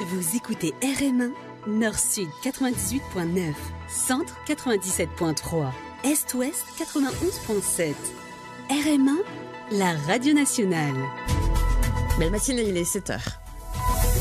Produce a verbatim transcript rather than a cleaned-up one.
Vous écoutez R M un, Nord-Sud quatre-vingt-dix-huit point neuf, Centre quatre-vingt-dix-sept point trois, Est-Ouest quatre-vingt-onze point sept. R M un, la radio nationale. Belle matinée, il est sept heures.